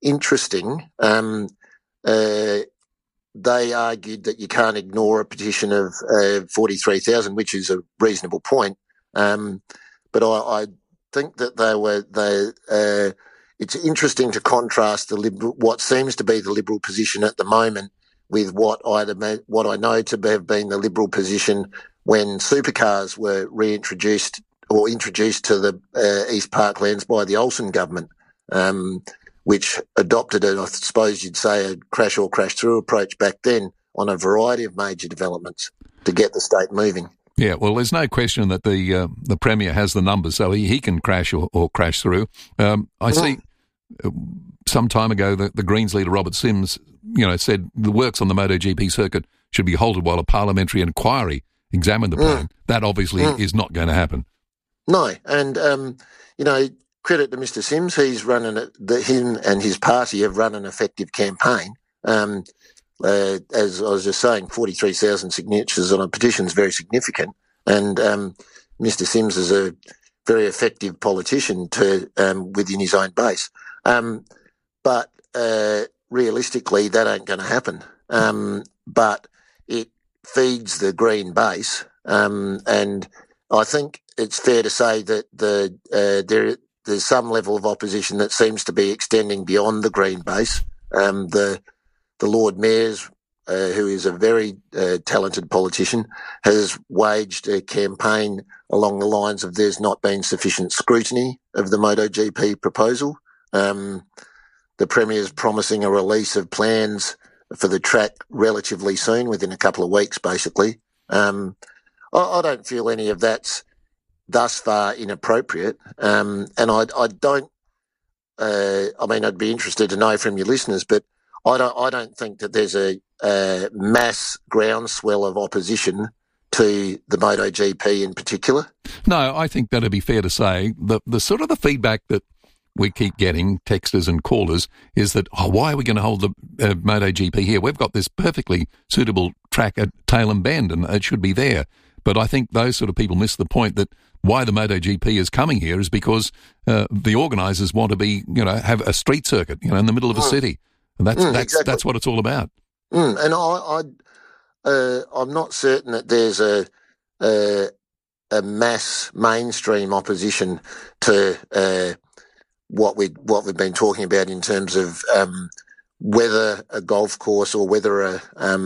interesting. They argued that you can't ignore a petition of 43,000, which is a reasonable point. But I think that it's interesting to contrast what seems to be the Liberal position at the moment with what I know to have been the Liberal position when supercars were reintroduced or introduced to the East Parklands by the Olsen government, which adopted I suppose you'd say, a crash or crash through approach back then on a variety of major developments to get the state moving. Yeah, well, there's no question that the Premier has the numbers, so he can crash or crash through. I see some time ago the Greens leader Robert Sims, said the works on the MotoGP circuit should be halted while a parliamentary inquiry examined the plan. That obviously is not going to happen. No, and credit to Mr. Sims. He's running him and his party have run an effective campaign. As I was just saying, 43,000 signatures on a petition is very significant, and Mr. Sims is a very effective politician within his own base. But realistically, that ain't going to happen. But it feeds the Green base, and I think it's fair to say that there's some level of opposition that seems to be extending beyond the Green base. The Lord Mayor's, who is a very talented politician, has waged a campaign along the lines of there's not been sufficient scrutiny of the MotoGP proposal. The Premier's promising a release of plans for the track relatively soon, within a couple of weeks, basically. I don't feel any of that's thus far inappropriate, and I don't. I'd be interested to know from your listeners, but I don't think that there's a mass groundswell of opposition to the MotoGP in particular. No, I think that'd be fair to say. The sort of the feedback that we keep getting, texters and callers, is that, why are we going to hold the MotoGP here? We've got this perfectly suitable track at Tailem Bend and it should be there. But I think those sort of people miss the point that why the MotoGP is coming here is because the organisers want to be, have a street circuit, in the middle of a city. And that's what it's all about. And I'm not certain that there's a mass mainstream opposition to what we've been talking about in terms of whether a golf course or whether a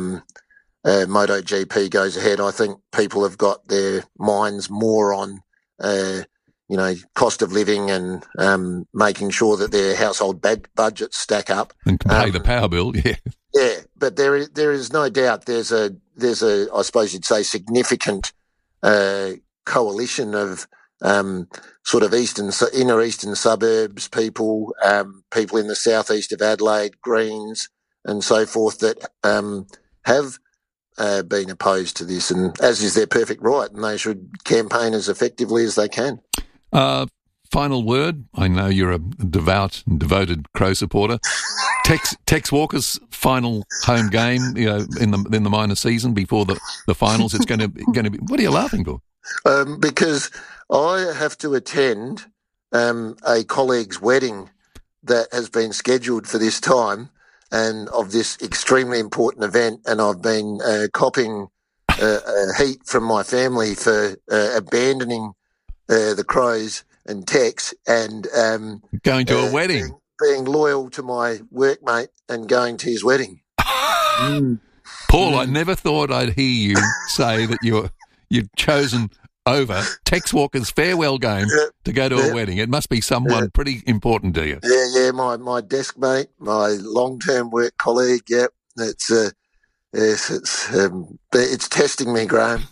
MotoGP goes ahead. I think people have got their minds more on cost of living and making sure that their household budgets stack up and can pay the power bill. Yeah, yeah. But there is no doubt there's a I suppose you'd say significant coalition of sort of inner eastern suburbs people, people in the southeast of Adelaide, Greens, and so forth that have been opposed to this, and as is their perfect right, and they should campaign as effectively as they can. Final word. I know you're a devout and devoted Crow supporter. Tex Walker's final home game, in the minor season before the finals. It's going to be. What are you laughing for? Because I have to attend a colleague's wedding that has been scheduled for this time, and of this extremely important event, and I've been copping heat from my family for abandoning the Crows and Tex and going to a wedding, being loyal to my workmate and going to his wedding. Paul, I never thought I'd hear you say that you'd chosen over Tex Walker's farewell game to go to a wedding. It must be someone pretty important to you. Yeah, my desk mate, my long-term work colleague. Yep, it's testing me, Graham.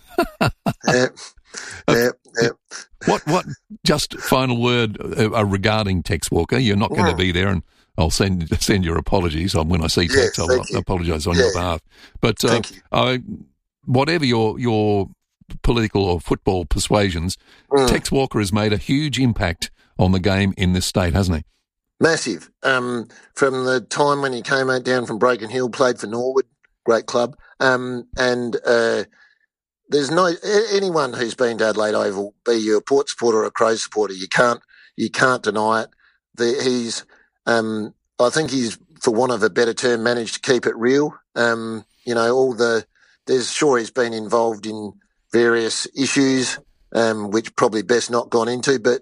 What? Just final word regarding Tex Walker. You're not going to be there, and I'll send your apologies. When I see Tex, I'll apologise on your behalf. But whatever your political or football persuasions, Tex Walker has made a huge impact on the game in this state, hasn't he? Massive. From the time when he came down from Broken Hill, played for Norwood, great club, and there's anyone who's been to Adelaide Oval, be you a Port supporter or a Crows supporter, you can't deny it. He's I think he's, for want of a better term, managed to keep it real. He's been involved in various issues, which probably best not gone into, but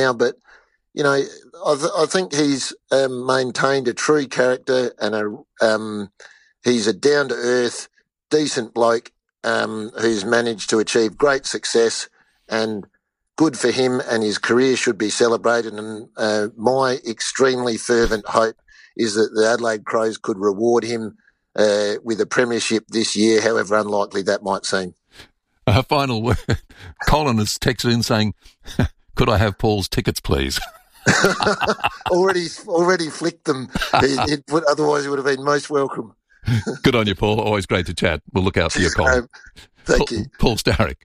I think he's maintained a true character and he's a down-to-earth, decent bloke who's managed to achieve great success, and good for him, and his career should be celebrated. And my extremely fervent hope is that the Adelaide Crows could reward him with a premiership this year, however unlikely that might seem. Final word. Colin has texted in saying, could I have Paul's tickets, please? already flicked them. Otherwise, it would have been most welcome. Good on you, Paul. Always great to chat. We'll look out for your call. Thank you. Paul Starrick,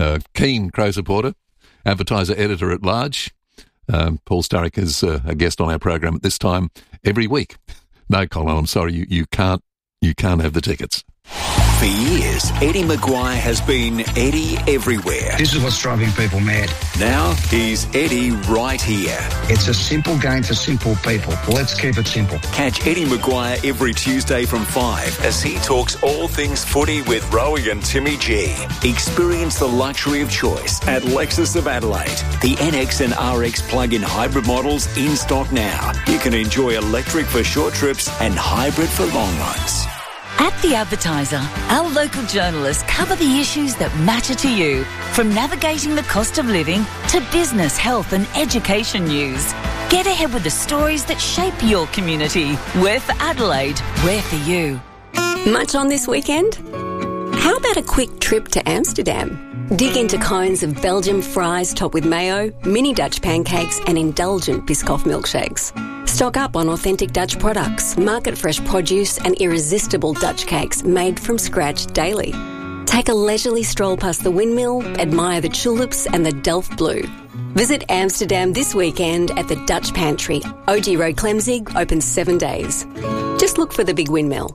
keen Crow supporter, advertiser, editor at large. Paul Starrick is a guest on our program at this time every week. No, Colin, I'm sorry, you can't have the tickets. For years, Eddie Maguire has been Eddie everywhere. This is what's driving people mad. Now he's Eddie right here. It's a simple game for simple people. Let's keep it simple. Catch Eddie Maguire every Tuesday from 5 as he talks all things footy with Rowie and Timmy G. Experience the luxury of choice at Lexus of Adelaide. The NX and RX plug-in hybrid models in stock now. You can enjoy electric for short trips and hybrid for long runs. At The Advertiser, our local journalists cover the issues that matter to you, from navigating the cost of living to business, health and education news. Get ahead with the stories that shape your community. We're for Adelaide, we're for you. Much on this weekend? How about a quick trip to Amsterdam? Dig into cones of Belgian fries topped with mayo, mini Dutch pancakes and indulgent Biscoff milkshakes. Stock up on authentic Dutch products, market-fresh produce and irresistible Dutch cakes made from scratch daily. Take a leisurely stroll past the windmill, admire the tulips and the Delft Blue. Visit Amsterdam this weekend at the Dutch Pantry. OG Road Clemzig, open 7 days. Just look for the big windmill.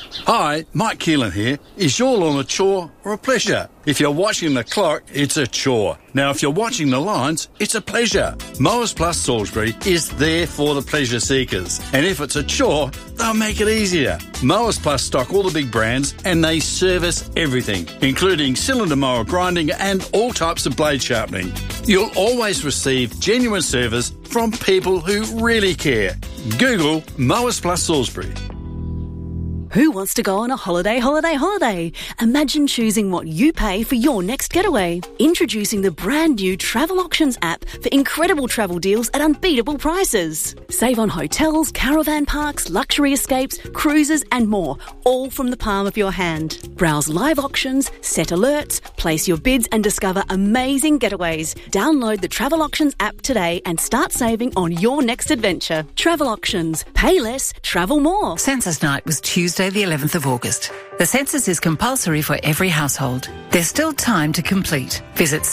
Hi, Mike Keelan here. Is your lawn a chore or a pleasure? If you're watching the clock, it's a chore. Now, if you're watching the lines, it's a pleasure. Mowers Plus Salisbury is there for the pleasure seekers. And if it's a chore, they'll make it easier. Mowers Plus stock all the big brands and they service everything, including cylinder mower grinding and all types of blade sharpening. You'll always receive genuine service from people who really care. Google Mowers Plus Salisbury. Who wants to go on a holiday? Imagine choosing what you pay for your next getaway. Introducing the brand new Travel Auctions app for incredible travel deals at unbeatable prices. Save on hotels, caravan parks, luxury escapes, cruises and more, all from the palm of your hand. Browse live auctions, set alerts, place your bids and discover amazing getaways. Download the Travel Auctions app today and start saving on your next adventure. Travel Auctions. Pay less, travel more. Census night was Tuesday the 11th of August. The census is compulsory for every household. There's still time to complete. Visit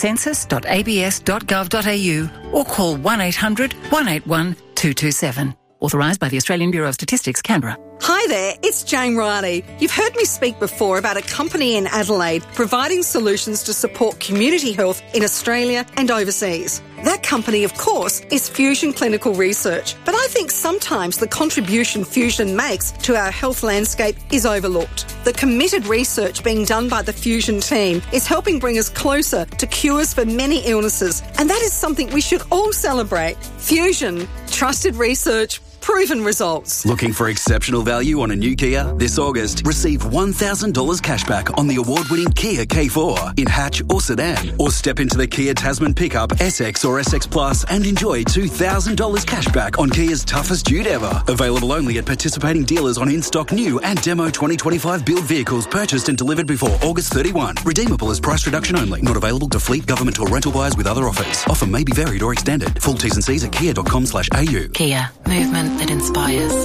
census.abs.gov.au or call 1800 181 227. Authorised by the Australian Bureau of Statistics, Canberra. Hi there, it's Jane Riley. You've heard me speak before about a company in Adelaide providing solutions to support community health in Australia and overseas. That company, of course, is Fusion Clinical Research. But I think sometimes the contribution Fusion makes to our health landscape is overlooked. The committed research being done by the Fusion team is helping bring us closer to cures for many illnesses. And that is something we should all celebrate. Fusion, trusted research, proven results. Looking for exceptional value on a new Kia? This August, receive $1,000 cashback on the award-winning Kia K4 in hatch or sedan. Or step into the Kia Tasman pickup, SX or SX Plus and enjoy $2,000 cashback on Kia's toughest dude ever. Available only at participating dealers on in-stock new and demo 2025 build vehicles purchased and delivered before August 31. Redeemable as price reduction only. Not available to fleet, government or rental buyers with other offers. Offer may be varied or extended. Full T's and C's at kia.com/au. Kia. Movement that inspires.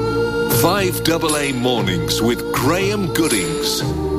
5AA Mornings with Graham Goodings.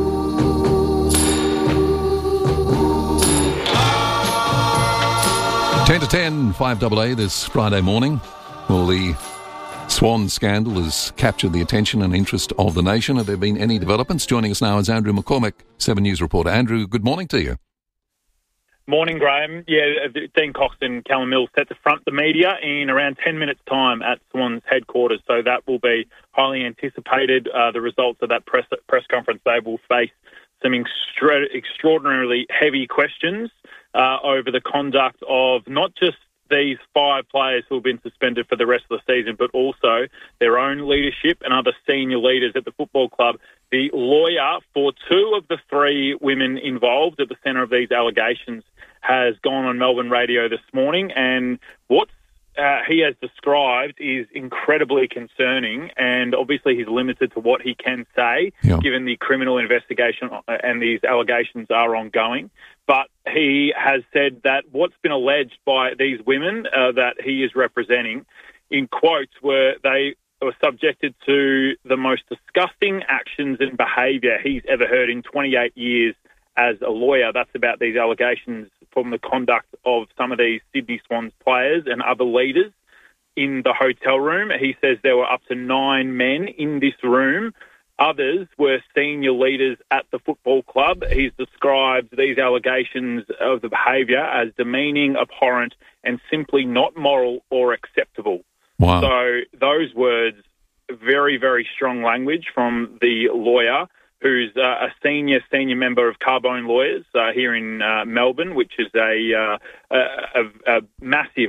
Ten to 10, 5AA this Friday morning. Well, the Swan scandal has captured the attention and interest of the nation. Have there been any developments? Joining us now is Andrew McCormack, 7 News reporter. Andrew, good morning to you. Morning, Graham. Yeah, Dean Cox and Callum Mills set to front the media in around 10 minutes' time at Swans headquarters, so that will be highly anticipated. The results of that press conference, they will face some extraordinarily heavy questions over the conduct of not just these 5 players who have been suspended for the rest of the season, but also their own leadership and other senior leaders at the football club. The lawyer for 2 of the 3 women involved at the centre of these allegations has gone on Melbourne radio this morning, and what he has described is incredibly concerning, and obviously he's limited to what he can say, given the criminal investigation and these allegations are ongoing. But he has said that what's been alleged by these women that he is representing, in quotes, they were subjected to the most disgusting actions and behaviour he's ever heard in 28 years as a lawyer. That's about these allegations from the conduct of some of these Sydney Swans players and other leaders in the hotel room. He says there were up to 9 men in this room. Others were senior leaders at the football club. He's described these allegations of the behaviour as demeaning, abhorrent, and simply not moral or acceptable. Wow. So those words, very, very strong language from the lawyer, who's a senior member of Carbone Lawyers here in Melbourne, which is a massive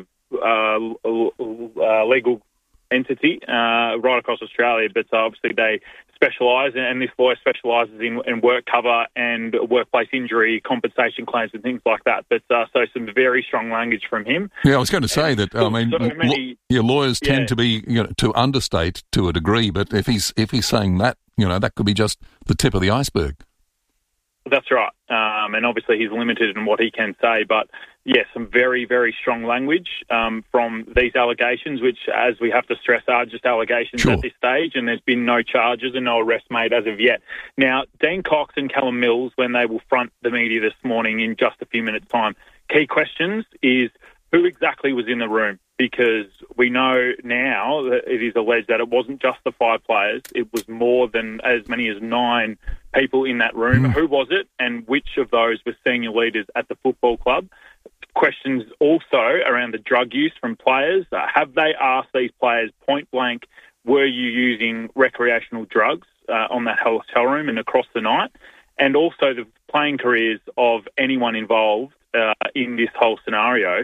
legal entity right across Australia. But obviously they specialise, and this lawyer specialises in work cover and workplace injury compensation claims and things like that. But so some very strong language from him. Yeah, I was going to say that. I mean, lawyers tend to be to understate to a degree, but if he's saying that, that could be just the tip of the iceberg. That's right. And obviously he's limited in what he can say. But, yes, some very, very strong language from these allegations, which, as we have to stress, are just allegations at this stage, and there's been no charges and no arrest made as of yet. Now, Dean Cox and Callum Mills, when they will front the media this morning in just a few minutes' time, key questions is who exactly was in the room, because we know now that it is alleged that it wasn't just the 5 players. It was more than as many as 9 people in that room. Who was it, and which of those were senior leaders at the football club? Questions also around the drug use from players. Have they asked these players point blank, were you using recreational drugs on that hotel room and across the night? And also the playing careers of anyone involved in this whole scenario.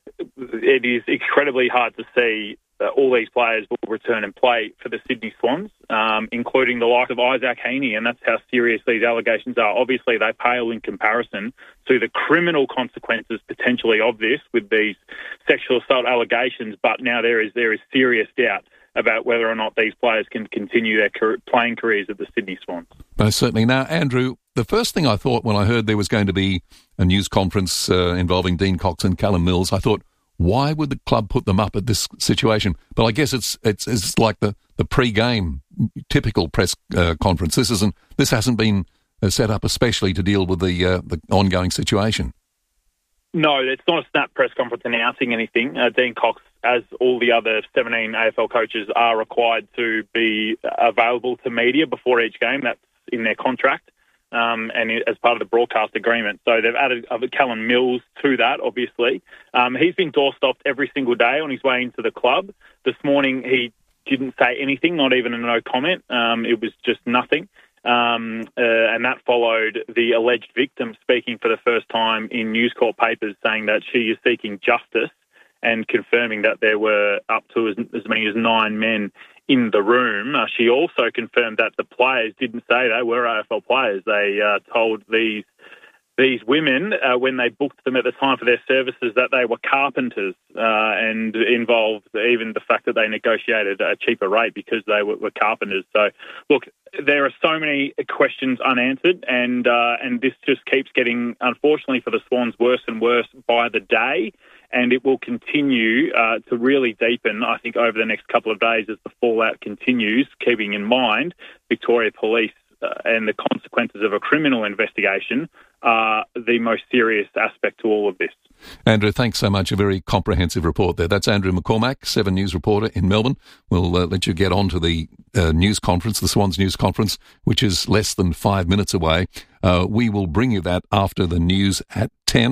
It is incredibly hard to see all these players will return and play for the Sydney Swans, including the like of Isaac Heaney, and that's how serious these allegations are. Obviously, they pale in comparison to the criminal consequences potentially of this with these sexual assault allegations, but now there is serious doubt about whether or not these players can continue their playing careers at the Sydney Swans. Most certainly. Now, Andrew, the first thing I thought when I heard there was going to be a news conference involving Dean Cox and Callum Mills, I thought, why would the club put them up at this situation? But I guess it's like the pre-game typical press conference. This hasn't been set up especially to deal with the ongoing situation. No, it's not a snap press conference announcing anything. Dean Cox, as all the other 17 AFL coaches, are required to be available to media before each game. That's in their contract. And as part of the broadcast agreement. So they've added Callum Mills to that, obviously. He's been door-stopped every single day on his way into the club. This morning he didn't say anything, not even a no comment. It was just nothing. And that followed the alleged victim speaking for the first time in News Corp papers, saying that she is seeking justice and confirming that there were up to as many as 9 men in the room. She also confirmed that the players didn't say they were AFL players. They told these women when they booked them at the time for their services that they were carpenters, and involved even the fact that they negotiated a cheaper rate because they were carpenters. So, look, there are so many questions unanswered, and this just keeps getting, unfortunately for the Swans, worse and worse by the day. And it will continue to really deepen, I think, over the next couple of days as the fallout continues, keeping in mind Victoria Police and the consequences of a criminal investigation are the most serious aspect to all of this. Andrew, thanks so much. A very comprehensive report there. That's Andrew McCormack, 7 News reporter in Melbourne. We'll let you get on to the news conference, the Swans news conference, which is less than 5 minutes away. We will bring you that after the news at 10.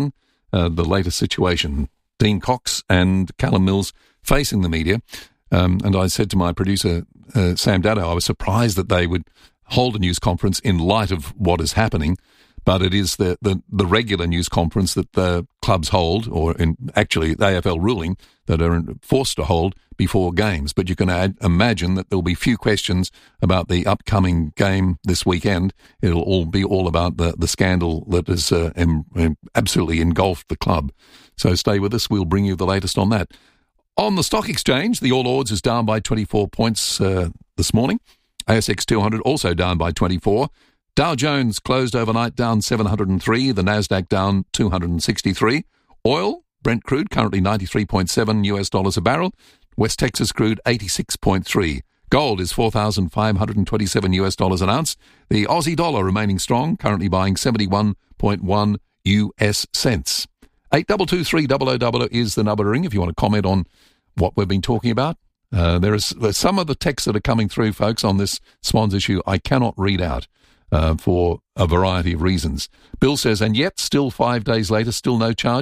the latest situation. Dean Cox and Callum Mills facing the media. And I said to my producer, Sam Daddo, I was surprised that they would hold a news conference in light of what is happening. But it is the regular news conference that the clubs hold, or actually the AFL ruling, that are forced to hold before games. But you can imagine that there'll be few questions about the upcoming game this weekend. It'll all be about the scandal that has absolutely engulfed the club. So stay with us. We'll bring you the latest on that. On the stock exchange, the All Ords is down by 24 points this morning. ASX 200 also down by 24. Dow Jones closed overnight down 703. The Nasdaq down 263. Oil, Brent crude, currently $93.7 US a barrel. West Texas crude, 86.3. Gold is $4,527 US an ounce. The Aussie dollar remaining strong, currently buying 71.1 US cents. 8223 is the number to ring if you want to comment on what we've been talking about. There's some of the texts that are coming through, folks, on this Swans issue I cannot read out. For a variety of reasons. Bill says, and yet, still 5 days later, still no charges? ?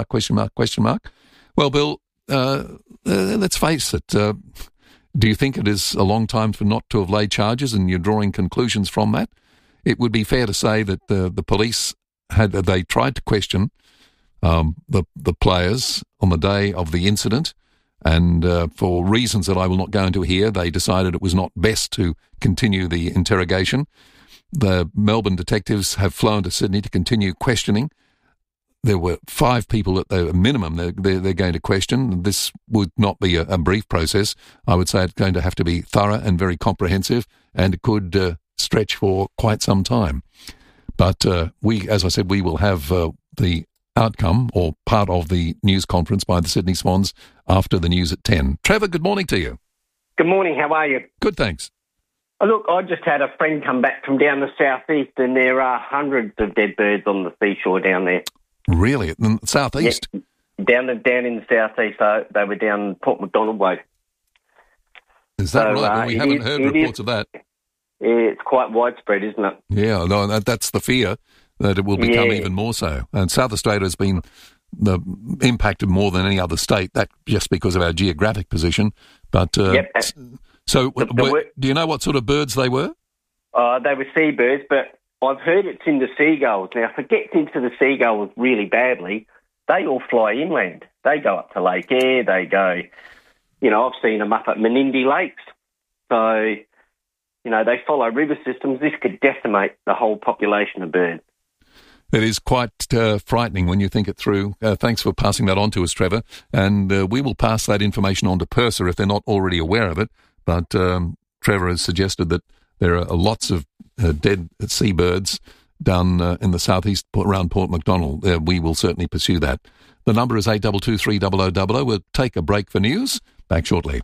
Well, Bill, let's face it. Do you think it is a long time for not to have laid charges and you're drawing conclusions from that? It would be fair to say that the police they tried to question the players on the day of the incident, and for reasons that I will not go into here, they decided it was not best to continue the interrogation. The Melbourne detectives have flown to Sydney to continue questioning. There were 5 people at the minimum they're going to question. This would not be a brief process. I would say it's going to have to be thorough and very comprehensive, and it could stretch for quite some time. But as I said, we will have the outcome or part of the news conference by the Sydney Swans after the news at 10. Trevor, good morning to you. Good morning. How are you? Good, thanks. Look, I just had a friend come back from down the southeast, and there are hundreds of dead birds on the seashore down there. Really? In the southeast? Yeah, down in the southeast. They were down Port Macdonald way. Is that right? Well, we haven't heard reports of that. Yeah, it's quite widespread, isn't it? Yeah, no, that's the fear, that it will become even more so. And South Australia has been impacted more than any other state, that just because of our geographic position. But so, do you know what sort of birds they were? They were seabirds, but I've heard it's in the seagulls. Now, if it gets into the seagulls really badly, they all fly inland. They go up to Lake Eyre, they go, I've seen them up at Menindee Lakes. So, they follow river systems. This could decimate the whole population of birds. It is quite frightening when you think it through. Thanks for passing that on to us, Trevor. And we will pass that information on to PIRSA if they're not already aware of it. But Trevor has suggested that there are lots of dead seabirds down in the southeast around Port Macdonald. We will certainly pursue that. The number is 8223 We'll take a break for news. Back shortly.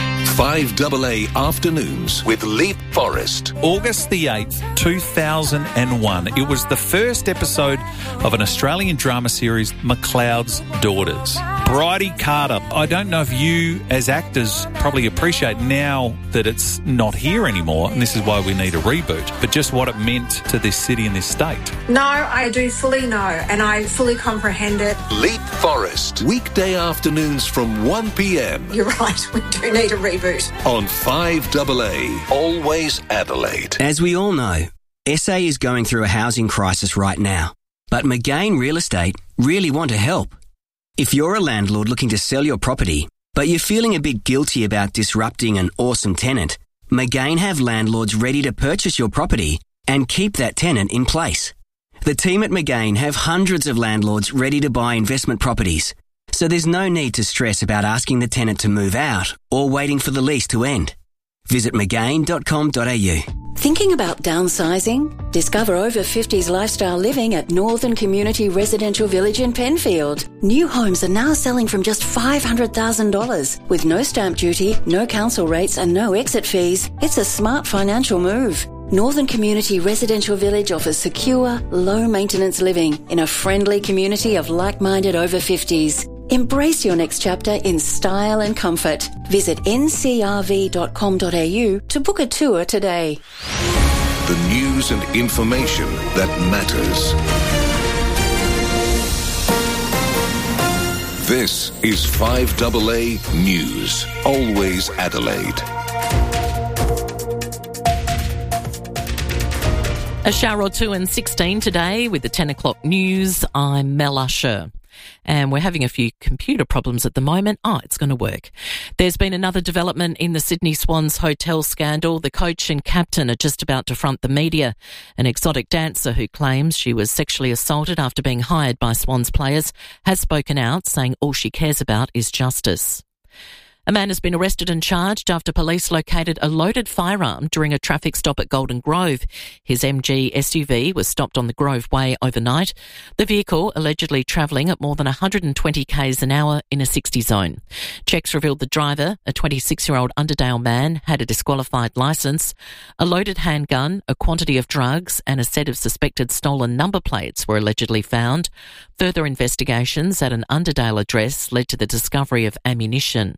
5AA Afternoons with Leap Forest. August the 8th, 2001. It was the first episode of an Australian drama series, McLeod's Daughters. Bridie Carter. I don't know if you, as actors, probably appreciate now that it's not here anymore, and this is why we need a reboot, but just what it meant to this city and this state. No, I do fully know, and I fully comprehend it. Leap Forest. Weekday afternoons from 1 p.m. You're right, we do need a reboot. On 5AA, Always Adelaide. As we all know, SA is going through a housing crisis right now, but McGain Real Estate really want to help. If you're a landlord looking to sell your property, but you're feeling a bit guilty about disrupting an awesome tenant, McGain have landlords ready to purchase your property and keep that tenant in place. The team at McGain have hundreds of landlords ready to buy investment properties, so there's no need to stress about asking the tenant to move out or waiting for the lease to end. Visit McGain.com.au. Thinking about downsizing? Discover over 50s lifestyle living at Northern Community Residential Village in Penfield. New homes are now selling from just $500,000 with no stamp duty, no council rates and no exit fees. It's a smart financial move. Northern Community Residential Village offers secure, low-maintenance living in a friendly community of like-minded over 50s. Embrace your next chapter in style and comfort. Visit ncrv.com.au to book a tour today. The news and information that matters. This is 5AA News. Always Adelaide. A shower or two and 16 today with the 10 o'clock news. I'm Mel Usher. And we're having a few computer problems at the moment. It's going to work. There's been another development in the Sydney Swans hotel scandal. The coach and captain are just about to front the media. An exotic dancer who claims she was sexually assaulted after being hired by Swans players has spoken out, saying all she cares about is justice. A man has been arrested and charged after police located a loaded firearm during a traffic stop at Golden Grove. His MG SUV was stopped on the Grove Way overnight. The vehicle allegedly travelling at more than 120 k's an hour in a 60 zone. Checks revealed the driver, a 26-year-old Underdale man, had a disqualified licence. A loaded handgun, a quantity of drugs and a set of suspected stolen number plates were allegedly found. Further investigations at an Underdale address led to the discovery of ammunition.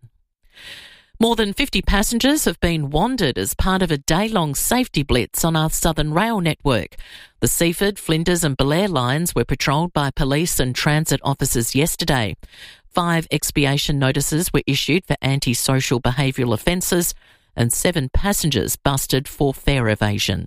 More than 50 passengers have been wandered as part of a day-long safety blitz on our Southern Rail network. The Seaford, Flinders and Belair lines were patrolled by police and transit officers yesterday. 5 expiation notices were issued for antisocial behavioural offences and 7 passengers busted for fare evasion.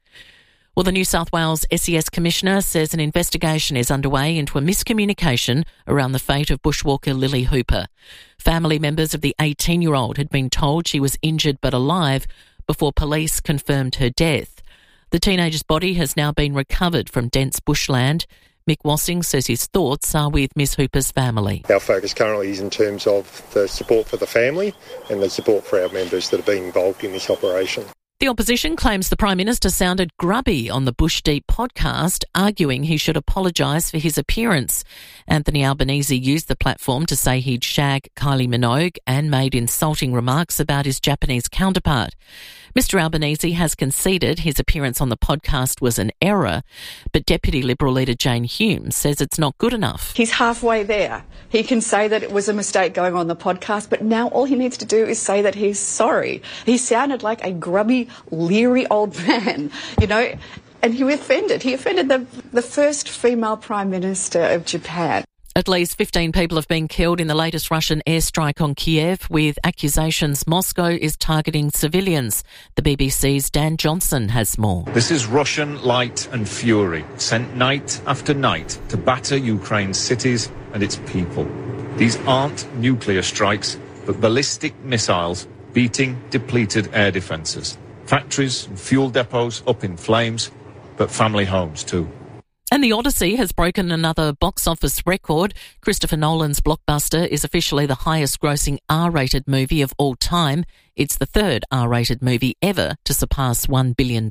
Well, the New South Wales SES Commissioner says an investigation is underway into a miscommunication around the fate of bushwalker Lily Hooper. Family members of the 18-year-old had been told she was injured but alive before police confirmed her death. The teenager's body has now been recovered from dense bushland. Mick Wassing says his thoughts are with Ms Hooper's family. Our focus currently is in terms of the support for the family and the support for our members that have been involved in this operation. The opposition claims the Prime Minister sounded grubby on the Bush Deep podcast, arguing he should apologise for his appearance. Anthony Albanese used the platform to say he'd shag Kylie Minogue and made insulting remarks about his Japanese counterpart. Mr Albanese has conceded his appearance on the podcast was an error, but Deputy Liberal leader Jane Hume says it's not good enough. He's halfway there. He can say that it was a mistake going on the podcast, but now all he needs to do is say that he's sorry. He sounded like a grubby, leery old man, and he offended. He offended the first female Prime Minister of Japan. At least 15 people have been killed in the latest Russian airstrike on Kiev, with accusations Moscow is targeting civilians. The BBC's Dan Johnson has more. This is Russian light and fury, sent night after night to batter Ukraine's cities and its people. These aren't nuclear strikes, but ballistic missiles beating depleted air defences. Factories and fuel depots up in flames, but family homes too. And The Odyssey has broken another box office record. Christopher Nolan's blockbuster is officially the highest grossing R-rated movie of all time. It's the third R-rated movie ever to surpass $1 billion.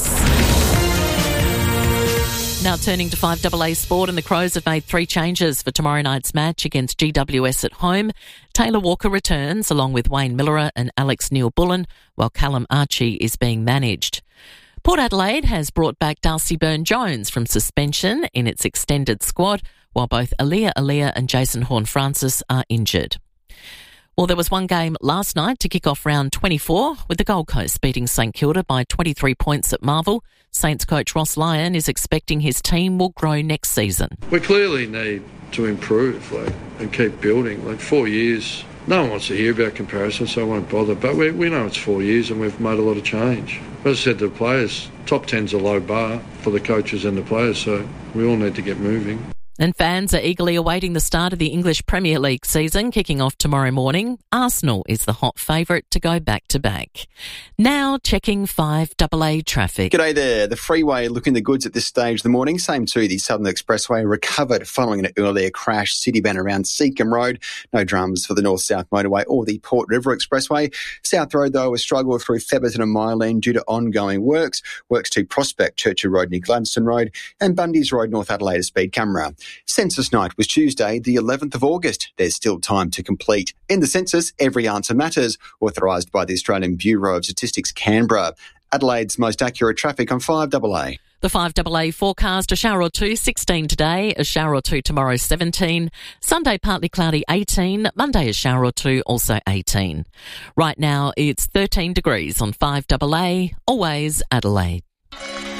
Now turning to 5AA Sport, and the Crows have made 3 changes for tomorrow night's match against GWS at home. Taylor Walker returns along with Wayne Millerer and Alex Neil-Bullen, while Callum Archie is being managed. Port Adelaide has brought back Darcy Byrne-Jones from suspension in its extended squad, while both Aaliyah and Jason Horne-Francis are injured. Well, there was one game last night to kick off round 24, with the Gold Coast beating St Kilda by 23 points at Marvel. Saints coach Ross Lyon is expecting his team will grow next season. We clearly need to improve and keep building. 4 years, no one wants to hear about comparisons, so I won't bother. But we know it's 4 years and we've made a lot of change. As I said to the players, top 10's a low bar for the coaches and the players, so we all need to get moving. And fans are eagerly awaiting the start of the English Premier League season, kicking off tomorrow morning. Arsenal is the hot favourite to go back-to-back. Now checking 5AA traffic. G'day there. The freeway looking the goods at this stage of the morning. Same too, the Southern Expressway recovered following an earlier crash. Citybound around Seacombe Road. No dramas for the North-South Motorway or the Port River Expressway. South Road, though, a struggle through Featherton and Mile End due to ongoing works. Works to Prospect, Churchill Road near Gladstone Road, and Bundy's Road, North Adelaide, speed camera. Census night was Tuesday, the 11th of August. There's still time to complete. In the census, every answer matters. Authorised by the Australian Bureau of Statistics, Canberra. Adelaide's most accurate traffic on 5AA. The 5AA forecast, a shower or two, 16 today, a shower or two tomorrow, 17. Sunday, partly cloudy, 18. Monday, a shower or two, also 18. Right now, it's 13 degrees on 5AA, always Adelaide.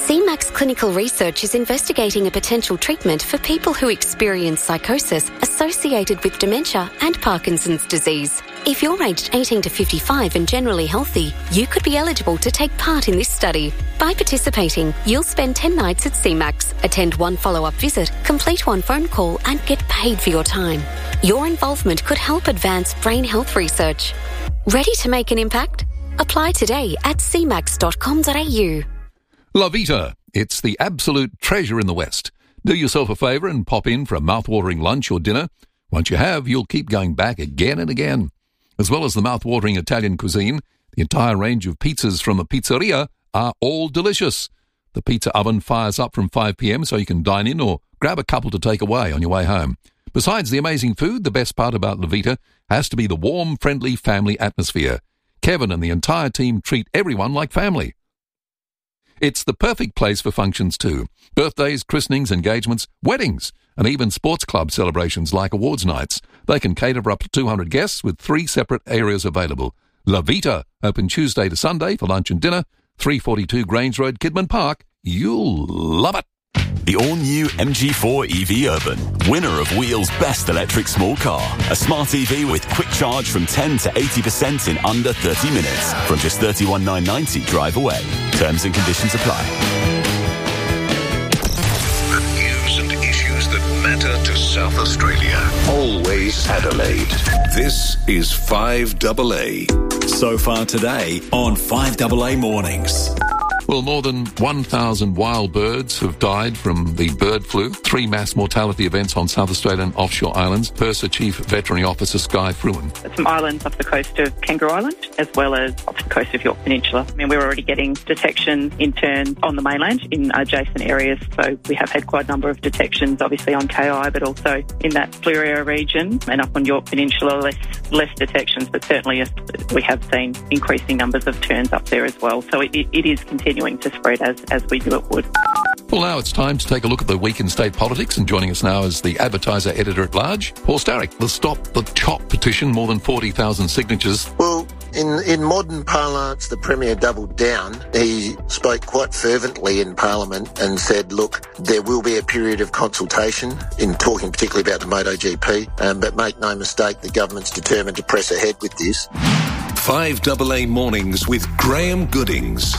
CMAX Clinical Research is investigating a potential treatment for people who experience psychosis associated with dementia and Parkinson's disease. If you're aged 18 to 55 and generally healthy, you could be eligible to take part in this study. By participating, you'll spend 10 nights at CMAX, attend 1 follow-up visit, complete 1 phone call and get paid for your time. Your involvement could help advance brain health research. Ready to make an impact? Apply today at cmax.com.au. La Vita, it's the absolute treasure in the West. Do yourself a favour and pop in for a mouth-watering lunch or dinner. Once you have, you'll keep going back again and again. As well as the mouth-watering Italian cuisine, the entire range of pizzas from the pizzeria are all delicious. The pizza oven fires up from 5 p.m. so you can dine in or grab a couple to take away on your way home. Besides the amazing food, the best part about La Vita has to be the warm, friendly family atmosphere. Kevin and the entire team treat everyone like family. It's the perfect place for functions too. Birthdays, christenings, engagements, weddings, and even sports club celebrations like awards nights. They can cater for up to 200 guests with 3 separate areas available. La Vita, open Tuesday to Sunday for lunch and dinner, 342 Grange Road, Kidman Park. You'll love it. The all-new MG4 EV Urban, winner of Wheel's Best Electric Small Car. A smart EV with quick charge from 10 to 80% in under 30 minutes. From just $31,990 drive away. Terms and conditions apply. The news and issues that matter to South Australia. Always Adelaide. This is 5AA. So far today on 5AA Mornings. Well, more than 1,000 wild birds have died from the bird flu. 3 mass mortality events on South Australian offshore islands. PIRSA Chief Veterinary Officer Skye Fruin. Some islands off the coast of Kangaroo Island, as well as off the coast of York Peninsula. I mean, we're already getting detections in turn on the mainland in adjacent areas. So we have had quite a number of detections, obviously on KI, but also in that Fleurieu region, and up on York Peninsula, less detections, but certainly we have seen increasing numbers of turns up there as well. So it is continuing to spread as we knew it would. Well, now it's time to take a look at the week in state politics, and joining us now is the Advertiser Editor-at-Large, Paul Starrick. The Stop the Chop petition, more than 40,000 signatures. Well, in modern parlance, the Premier doubled down. He spoke quite fervently in Parliament and said, look, there will be a period of consultation, in talking particularly about the MotoGP, but make no mistake, the government's determined to press ahead with this. 5AA Mornings with Graham Goodings.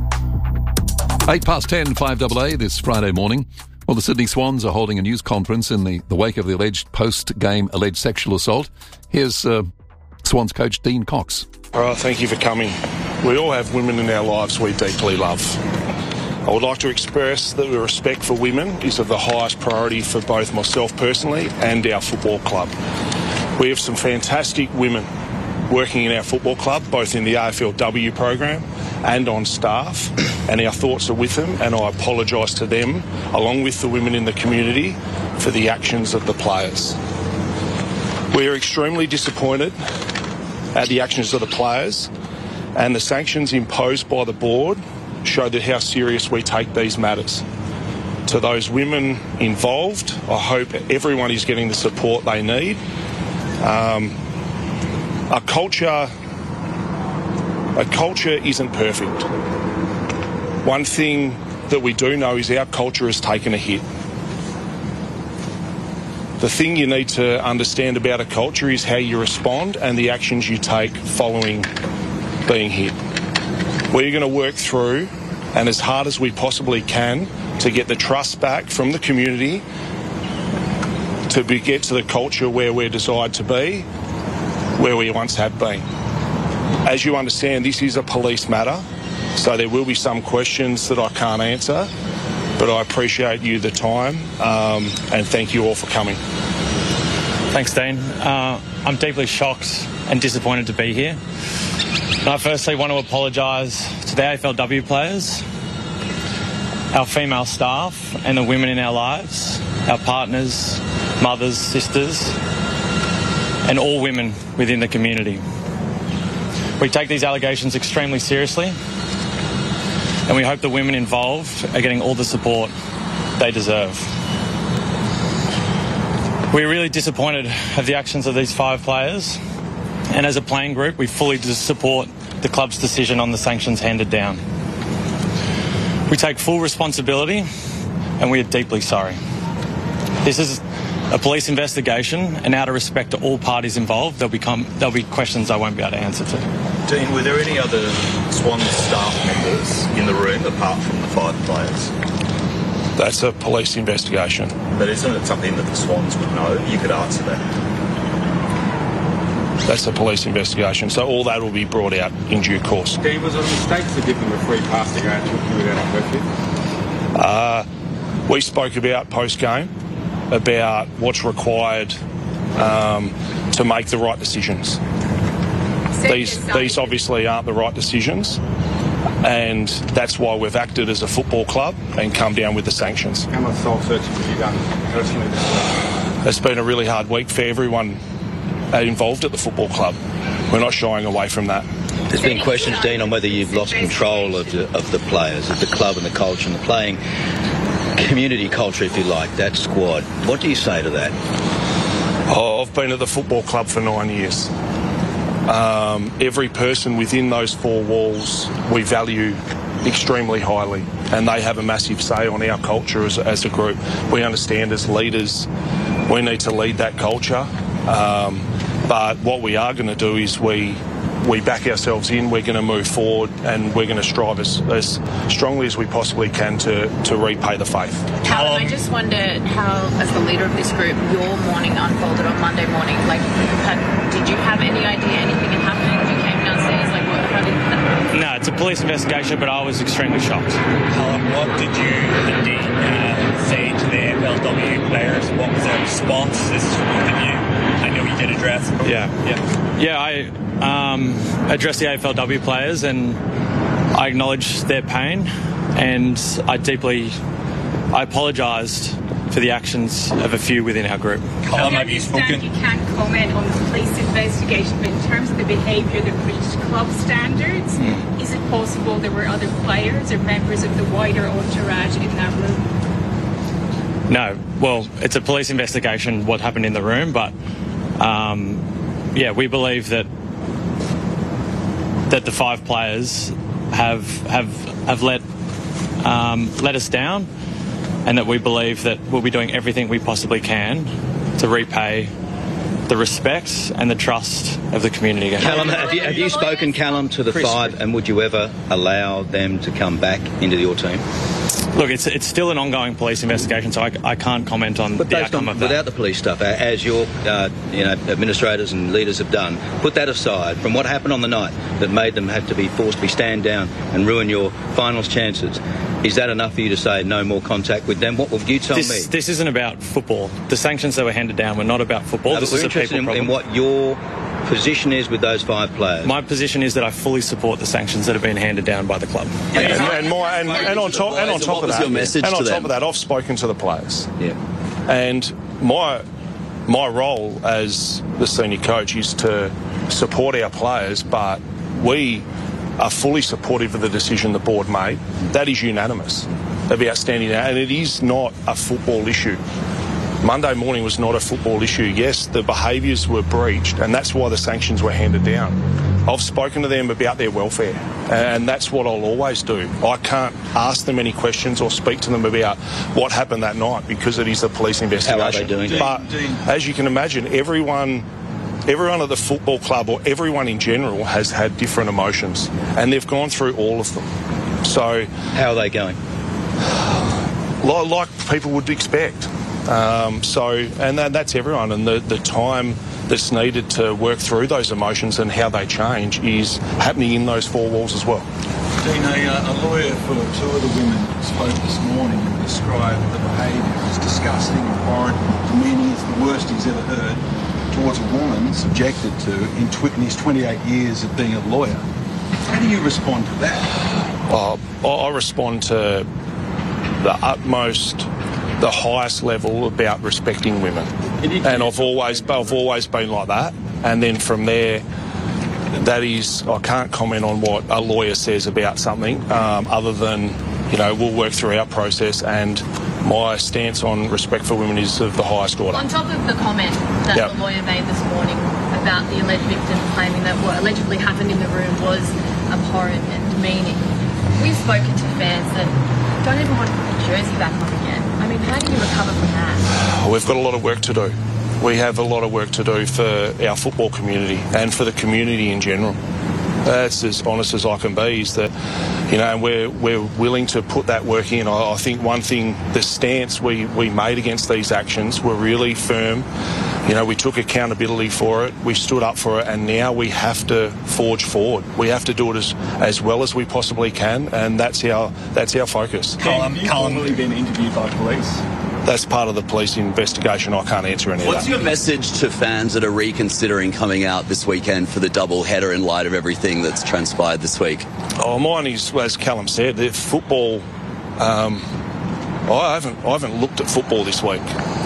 10:08, 5AA this Friday morning. Well, the Sydney Swans are holding a news conference in the wake of the alleged post-game alleged sexual assault. Here's Swans coach Dean Cox. All right, thank you for coming. We all have women in our lives we deeply love. I would like to express that the respect for women is of the highest priority for both myself personally and our football club. We have some fantastic women working in our football club, both in the AFLW program and on staff, and our thoughts are with them, and I apologise to them, along with the women in the community, for the actions of the players. We are extremely disappointed at the actions of the players, and the sanctions imposed by the board show that how serious we take these matters. To those women involved, I hope everyone is getting the support they need. A culture isn't perfect. One thing that we do know is our culture has taken a hit. The thing you need to understand about a culture is how you respond and the actions you take following being hit. We're going to work through, and as hard as we possibly can, to get the trust back from the community to get to the culture where we're desired to be, where we once have been. As you understand, this is a police matter, so there will be some questions that I can't answer, but I appreciate you the time, and thank you all for coming. Thanks, Dean. I'm deeply shocked and disappointed to be here. And I firstly want to apologise to the AFLW players, our female staff and the women in our lives, our partners, mothers, sisters, and all women within the community. We take these allegations extremely seriously, and we hope the women involved are getting all the support they deserve. We're really disappointed at the actions of these 5 players, and as a playing group, we fully support the club's decision on the sanctions handed down. We take full responsibility and we are deeply sorry. This is a police investigation, and out of respect to all parties involved, there'll be questions I won't be able to answer to. Dean, were there any other Swans staff members in the room apart from the 5 players? That's a police investigation. But isn't it something that the Swans would know? You could answer that. That's a police investigation, so all that will be brought out in due course. Dean, was it a mistake to give them a free pass to go and talk to you without a curfew? We spoke about post-game, about what's required to make the right decisions. These obviously aren't the right decisions, and that's why we've acted as a football club and come down with the sanctions. How much soul searching have you done personally this week? It's been a really hard week for everyone involved at the football club. We're not shying away from that. There's been questions, Dean, on whether you've lost control of the players, of the club and the culture and the playing community culture, if you like, that squad. What do you say to that? Oh, I've been at the football club for 9 years. Every person within those 4 walls we value extremely highly, and they have a massive say on our culture as a group. We understand as leaders we need to lead that culture, but what we are going to do is we back ourselves in, we're going to move forward, and we're going to strive as strongly as we possibly can to repay the faith. Callum, I just wondered how, as the leader of this group, your morning unfolded on Monday morning. Like, did you have any idea anything had happened? You came downstairs, like, how did that happen? No, it's a police investigation, but I was extremely shocked. Callum, what did you and Dean say to the AFLW players? What was their response? This is from both of you. I know you did address. Yeah, I addressed the AFLW players and I acknowledged their pain, and I apologised for the actions of a few within our group. Callum, have you spoken? You can't comment on the police investigation, but in terms of the behaviour that reached club standards, is it possible there were other players or members of the wider entourage in that room? No. Well, it's a police investigation, what happened in the room, but we believe that the 5 players have let us down, and that we believe that we'll be doing everything we possibly can to repay the respect and the trust of the community. Callum, have you spoken, Callum, to the 5, and would you ever allow them to come back into your team? Look, it's still an ongoing police investigation, so I can't comment on the outcome of that. Without the police stuff, as your administrators and leaders have done, put that aside from what happened on the night that made them have to be forced to be stand down and ruin your finals chances. Is that enough for you to say no more contact with them? What would you tell me? This isn't about football. The sanctions that were handed down were not about football. No, this is a people problem. In what your position is with those 5 players. My position is that I fully support the sanctions that have been handed down by the club. And on top of that, I've spoken to the players. Yeah. And my role as the senior coach is to support our players, but we are fully supportive of the decision the board made. That is unanimous about standing out, and it is not a football issue. Monday morning was not a football issue. Yes, the behaviours were breached, and that's why the sanctions were handed down. I've spoken to them about their welfare, and that's what I'll always do. I can't ask them any questions or speak to them about what happened that night because it is a police investigation. How are they doing? But as you can imagine, everyone at the football club, or everyone in general, has had different emotions, and they've gone through all of them. So how are they going? Like people would expect. That's everyone, and the time that's needed to work through those emotions and how they change is happening in those 4 walls as well. Dean, a lawyer for 2 of the women spoke this morning and described the behaviour as disgusting and horrid, meaning it's the worst he's ever heard towards a woman subjected to in his 28 years of being a lawyer. How do you respond to that? I respond to the highest level about respecting women, and I've always been like that. And then from there, that is, I can't comment on what a lawyer says about something, other than we'll work through our process, and my stance on respect for women is of the highest order. On top of the comment that the lawyer made this morning about the alleged victim claiming that what allegedly happened in the room was abhorrent and demeaning, we've spoken to fans that don't even want to put the jersey back on again. I mean, how do you recover from that? We've got a lot of work to do. We have a lot of work to do for our football community and for the community in general. That's as honest as I can be, is that, we're willing to put that work in. I think one thing, the stance we made against these actions were really firm. We took accountability for it, we stood up for it, and now we have to forge forward. We have to do it as well as we possibly can, and that's our focus. Have you formally been interviewed by police? That's part of the police investigation. I can't answer any of that. What's your message to fans that are reconsidering coming out this weekend for the double header in light of everything that's transpired this week? Mine is, as Callum said, the football. I haven't looked at football this week,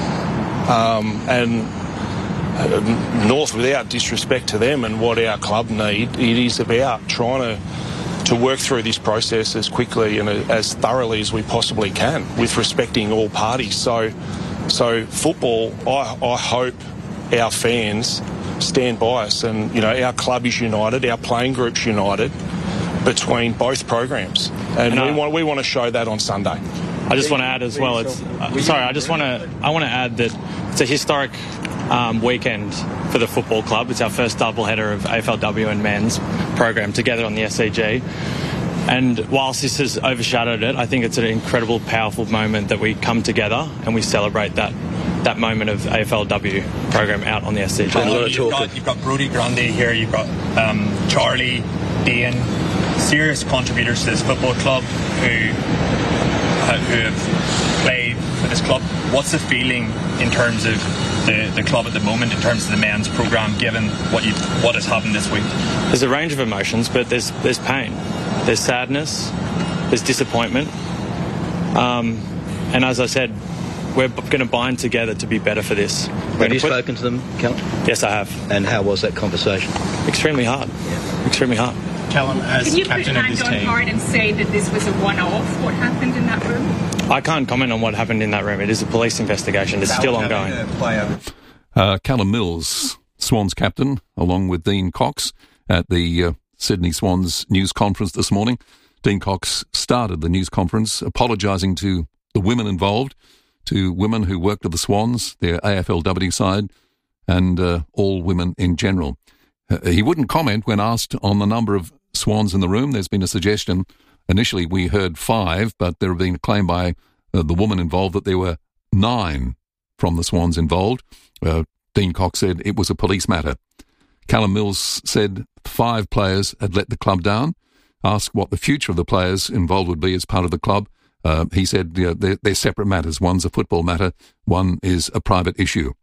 and North, without disrespect to them and what our club need, it is about trying to work through this process as quickly and as thoroughly as we possibly can, with respecting all parties. So football, I hope our fans stand by us, and our club is united, our playing group's united between both programs, and we want to show that on Sunday. I just want to add as well. I want to add that it's a historic weekend for the football club. It's our first doubleheader of AFLW and men's program together on the SCG. And whilst this has overshadowed it, I think it's an incredible, powerful moment that we come together and we celebrate that moment of AFLW program out on the SCG. You've got Brodie Grundy here, you've got Charlie, Dean, serious contributors to this football club who have played for this club. What's the feeling in terms of the club at the moment, in terms of the men's programme, given what has happened this week? There's a range of emotions, but there's pain, there's sadness, there's disappointment, and as I said, we're going to bind together to be better for this. Have you spoken to them, Callum? Yes, I have. And how was that conversation? Extremely hard. Yeah. Extremely hard. Callum, as captain of this team, can you put your hand on heart and say that this was a one-off, what happened in that room? I can't comment on what happened in that room. It is a police investigation. It's still ongoing. Callum Mills, Swans captain, along with Dean Cox at the Sydney Swans news conference this morning. Dean Cox started the news conference apologising to the women involved, to women who worked at the Swans, their AFLW side, and all women in general. He wouldn't comment when asked on the number of Swans in the room. There's been a suggestion. Initially, we heard 5, but there have been a claim by the woman involved that there were 9 from the Swans involved. Dean Cox said it was a police matter. Callum Mills said 5 players had let the club down. Asked what the future of the players involved would be as part of the club, he said they're separate matters. One's a football matter, one is a private issue.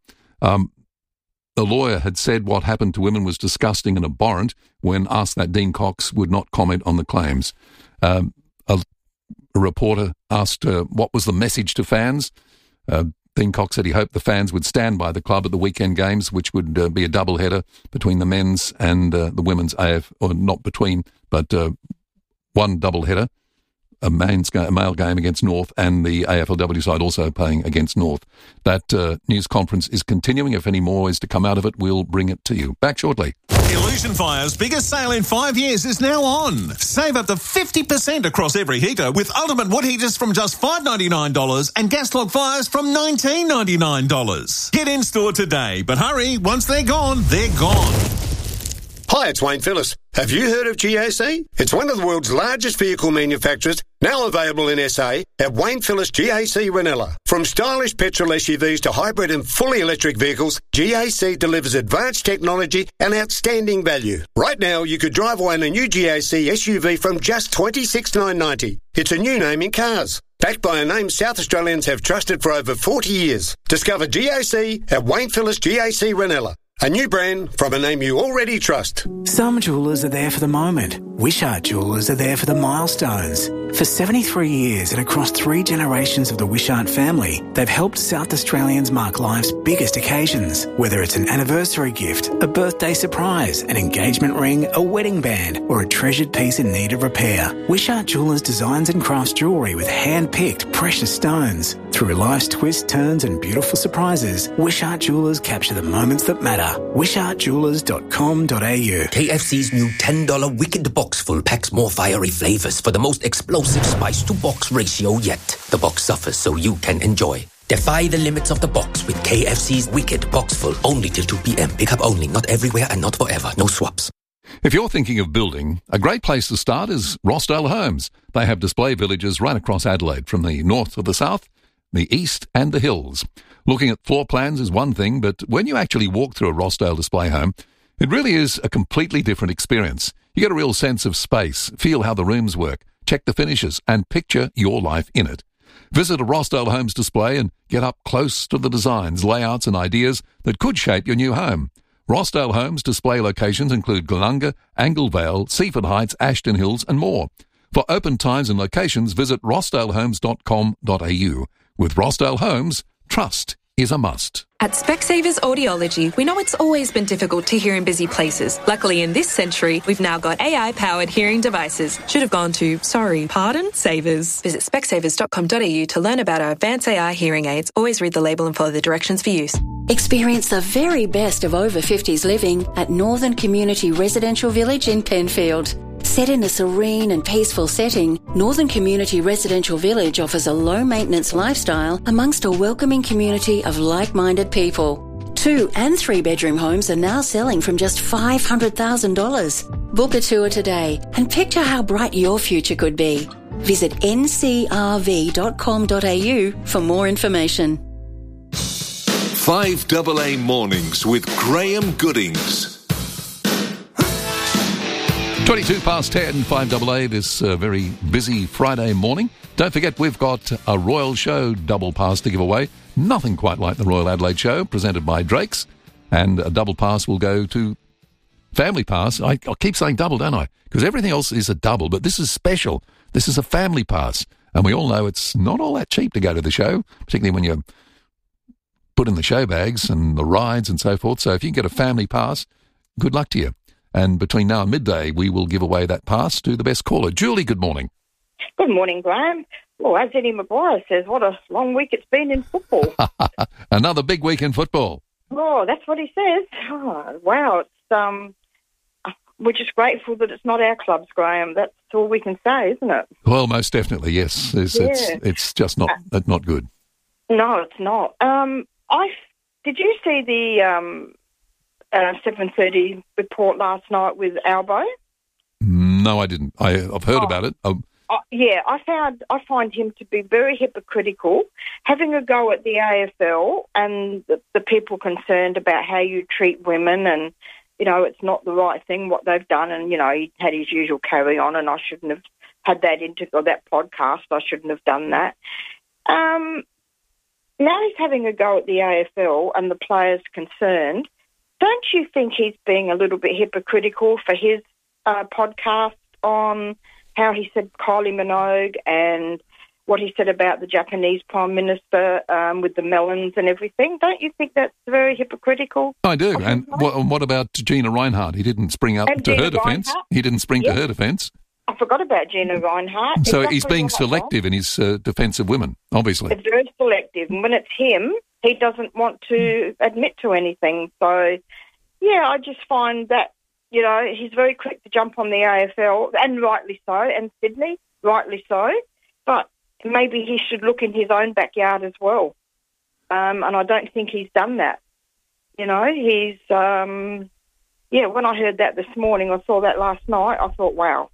The lawyer had said what happened to women was disgusting and abhorrent when asked that Dean Cox would not comment on the claims. A reporter asked what was the message to fans. Dean Cox said he hoped the fans would stand by the club at the weekend games, which would be a double-header between the men's and the women's or not between, but one double-header, a male game against North, and the AFLW side also playing against North. That news conference is continuing. If any more is to come out of it, we'll bring it to you. Back shortly. Illusion Fire's biggest sale in 5 years is now on. Save up to 50% across every heater with ultimate wood heaters from just $5.99 and gas log fires from $19.99. Get in store today, but hurry, once they're gone, they're gone. Hi, it's Wayne Phillis. Have you heard of GAC? It's one of the world's largest vehicle manufacturers, now available in SA at Wayne Phillis GAC Ranella. From stylish petrol SUVs to hybrid and fully electric vehicles, GAC delivers advanced technology and outstanding value. Right now, you could drive away in a new GAC SUV from just $26,990. It's a new name in cars. Backed by a name South Australians have trusted for over 40 years. Discover GAC at Wayne Phillis GAC Ranella. A new brand from a name you already trust. Some jewellers are there for the moment. Wishart Jewellers are there for the milestones. For 73 years and across 3 generations of the Wishart family, they've helped South Australians mark life's biggest occasions. Whether it's an anniversary gift, a birthday surprise, an engagement ring, a wedding band, or a treasured piece in need of repair, Wishart Jewellers designs and crafts jewellery with hand-picked precious stones. Through life's twists, turns and beautiful surprises, Wishart Jewellers capture the moments that matter. WishartJewellers.com.au. KFC's new $10 Wicked Box full packs more fiery flavours for the most explosive explosive spice to box ratio yet. The box suffers so you can enjoy. Defy the limits of the box with KFC's Wicked Box Full. Only till 2 p.m. Pick up only, not everywhere and not forever. No swaps. If you're thinking of building, a great place to start is Rossdale Homes. They have display villages right across Adelaide, from the north to the south, the east and the hills. Looking at floor plans is one thing, but when you actually walk through a Rossdale display home, it really is a completely different experience. You get a real sense of space, feel how the rooms work, check the finishes, and picture your life in it. Visit a Rossdale Homes display and get up close to the designs, layouts and ideas that could shape your new home. Rossdale Homes display locations include Glunga, Anglevale, Seaford Heights, Ashton Hills and more. For open times and locations, visit rossdalehomes.com.au. With Rossdale Homes, trust is a must. At Specsavers Audiology, we know it's always been difficult to hear in busy places. Luckily, in this century, we've now got AI-powered hearing devices. Should have gone to, Savers. Visit specsavers.com.au to learn about our advanced AI hearing aids. Always read the label and follow the directions for use. Experience the very best of over 50s living at Northern Community Residential Village in Penfield. Set in a serene and peaceful setting, Northern Community Residential Village offers a low-maintenance lifestyle amongst a welcoming community of like-minded people. 2- and 3-bedroom homes are now selling from just $500,000. Book a tour today and picture how bright your future could be. Visit ncrv.com.au for more information. 5AA Mornings with Graham Goodings. 22 past 10, 5AA, this very busy Friday morning. Don't forget, we've got a Royal Show double pass to give away. Nothing quite like the Royal Adelaide Show, presented by Drake's. And a double pass will go to Family Pass. I keep saying double, don't I? Because everything else is a double, but this is special. This is a Family Pass. And we all know it's not all that cheap to go to the show, particularly when you put in the show bags and the rides and so forth. So if you can get a Family Pass, good luck to you. And between now and midday, we will give away that pass to the best caller. Julie, good morning. Good morning, Graham. Well, as Eddie Maguire says, what a long week it's been in football. Another big week in football. Oh, that's what he says. Oh, wow. It's we're just grateful that it's not our clubs, Graham. That's all we can say, isn't it? Well, most definitely, yes. It's just not good. No, it's not. Did you see the 7:30 report last night with Albo? No, I didn't. I've heard about it. Yeah, I find him to be very hypocritical, having a go at the AFL and the people concerned about how you treat women, and it's not the right thing what they've done, and he had his usual carry on, and I shouldn't have had that that podcast. I shouldn't have done that. Now he's having a go at the AFL and the players concerned. Don't you think he's being a little bit hypocritical for his podcast on how he said Kylie Minogue and what he said about the Japanese Prime Minister with the melons and everything? Don't you think that's very hypocritical? I do. And what about Gina Reinhardt? He didn't spring up to her defence. He didn't spring to her defence. I forgot about Gina Reinhardt. So he's being selective in his defence of women, obviously. It's very selective. And when it's him, he doesn't want to admit to anything. So, yeah, I just find that, he's very quick to jump on the AFL, and rightly so, and Sydney, rightly so. But maybe he should look in his own backyard as well. And I don't think he's done that. When I heard that this morning, I saw that last night, I thought, wow,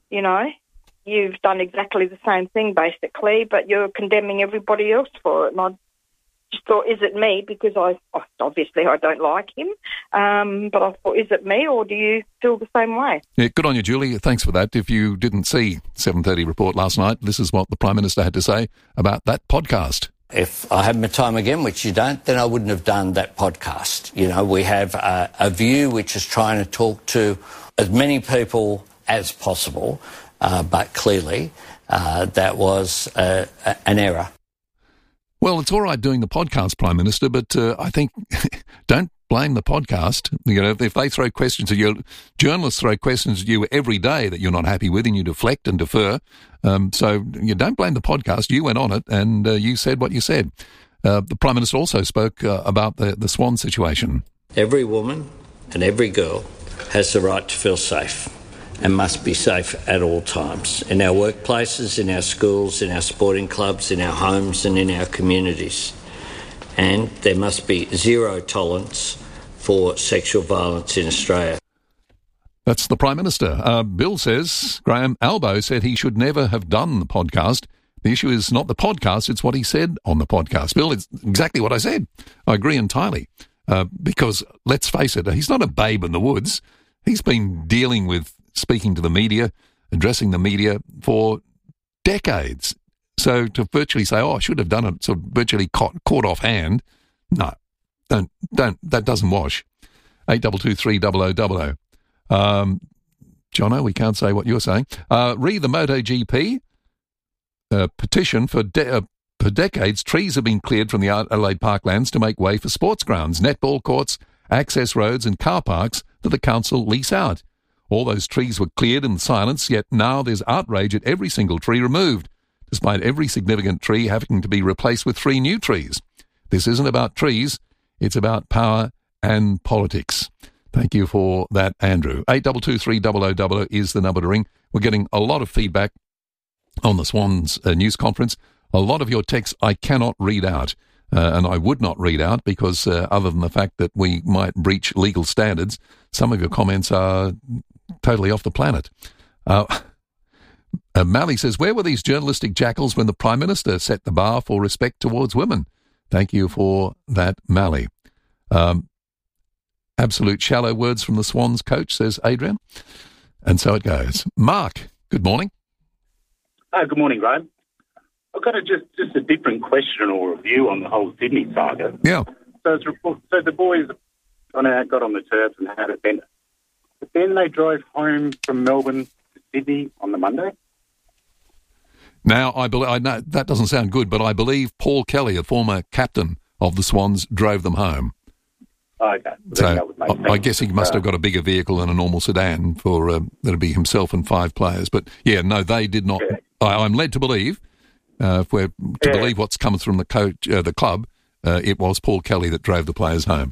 you've done exactly the same thing, basically, but you're condemning everybody else for it. And I just thought, is it me? Because obviously I don't like him. But I thought, is it me, or do you feel the same way? Yeah, good on you, Julie. Thanks for that. If you didn't see 7:30 report last night, this is what the Prime Minister had to say about that podcast. If I had my time again, which you don't, then I wouldn't have done that podcast. We have a view which is trying to talk to as many people as possible, but clearly that was an error. Well, it's all right doing the podcast, Prime Minister, but I think don't blame the podcast. If they throw questions at you, journalists throw questions at you every day that you're not happy with, and you deflect and defer. So you don't blame the podcast. You went on it, and you said what you said. The Prime Minister also spoke about the Swan situation. Every woman and every girl has the right to feel safe. and must be safe at all times, in our workplaces, in our schools, in our sporting clubs, in our homes and in our communities. And there must be zero tolerance for sexual violence in Australia. That's the Prime Minister. Bill says, Graham Albo said he should never have done the podcast. The issue is not the podcast, it's what he said on the podcast. Bill, it's exactly what I said. I agree entirely. Because, let's face it, he's not a babe in the woods. He's been dealing with speaking to the media, addressing the media for decades. So to virtually say, I should have done it, sort of virtually caught offhand, no, don't, that doesn't wash. 8223 0000. Jono, we can't say what you're saying. Read the MotoGP petition for decades. Trees have been cleared from the Adelaide Parklands to make way for sports grounds, netball courts, access roads and car parks that the council lease out. All those trees were cleared in silence, yet now there's outrage at every single tree removed, despite every significant tree having to be replaced with 3 new trees. This isn't about trees, it's about power and politics. Thank you for that, Andrew. 8223 0000 is the number to ring. We're getting a lot of feedback on the Swans news conference. A lot of your texts I cannot read out, and I would not read out because other than the fact that we might breach legal standards, some of your comments are totally off the planet. Mally says, where were these journalistic jackals when the Prime Minister set the bar for respect towards women? Thank you for that, Mally. Absolute shallow words from the Swans coach, says Adrian. And so it goes. Mark, good morning. Good morning, Graham. I've got just a different question or review on the whole Sydney saga. Yeah. So the boys got on the turf and had a bender. But then they drove home from Melbourne to Sydney on the Monday. Now, I know that doesn't sound good, but I believe Paul Kelly, a former captain of the Swans, drove them home. Oh, okay. So I guess he must have got a bigger vehicle than a normal sedan for that'd be himself and 5 players. But yeah, no, they did not. Yeah. I'm led to believe, if we're to believe what's come from the coach, the club, it was Paul Kelly that drove the players home.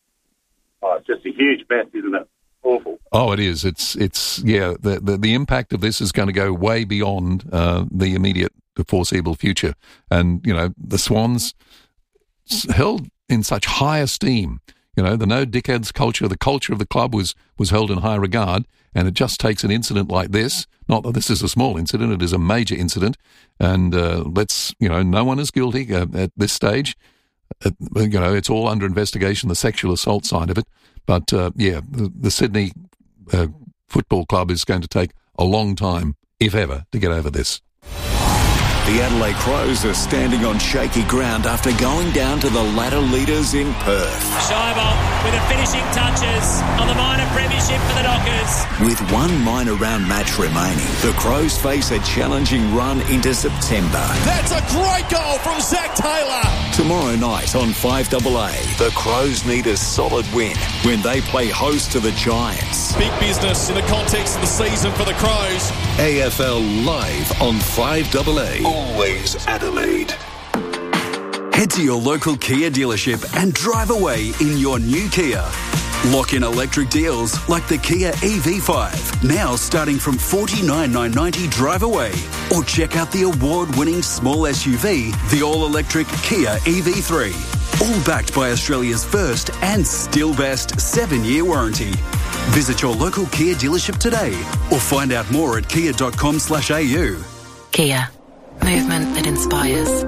Oh, it's just a huge mess, isn't it? Awful. Oh, it is. It's the impact of this is going to go way beyond the immediate, the foreseeable future. And, you know, the Swans held in such high esteem. You know, the no dickheads culture, the culture of the club was held in high regard, and it just takes an incident like this. Not that this is a small incident, it is a major incident, and no one is guilty at this stage. It's all under investigation, the sexual assault side of it. But, the Sydney Football Club is going to take a long time, if ever, to get over this. The Adelaide Crows are standing on shaky ground after going down to the ladder leaders in Perth. Scheibel with the finishing touches on the minor premiership for the Dockers. With one minor round match remaining, the Crows face a challenging run into September. That's a great goal from Zach Taylor. Tomorrow night on 5AA, the Crows need a solid win when they play host to the Giants. Big business in the context of the season for the Crows. AFL Live on 5AA. Always Adelaide. Head to your local Kia dealership and drive away in your new Kia. Lock in electric deals like the Kia EV5, now starting from $49,990 drive away. Or check out the award-winning small SUV, the all-electric Kia EV3. All backed by Australia's first and still best 7-year warranty. Visit your local Kia dealership today or find out more at kia.com/au. Kia. Movement that inspires.